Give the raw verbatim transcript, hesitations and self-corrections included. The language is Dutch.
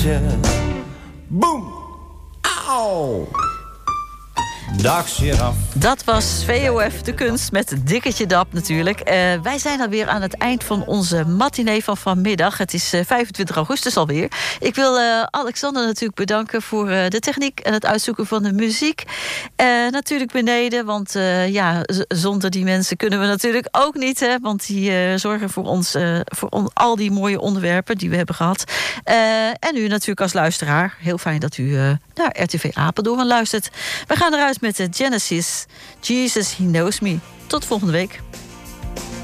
Boom! Auw! Dag, giraf. Dat was V O F De Kunst met Dikketje Dap natuurlijk. Uh, wij zijn alweer aan het eind van onze matinee van vanmiddag. Het is uh, vijfentwintig augustus alweer. Ik wil uh, Alexander natuurlijk bedanken voor uh, de techniek en het uitzoeken van de muziek. Uh, natuurlijk beneden, want uh, ja, z- zonder die mensen kunnen we natuurlijk ook niet. Hè, want die uh, zorgen voor ons, uh, voor on- al die mooie onderwerpen die we hebben gehad. Uh, en u natuurlijk als luisteraar. Heel fijn dat u uh, naar R T V Apeldoorn luistert. We gaan eruit met de Genesis. Jesus, He Knows Me. Tot volgende week.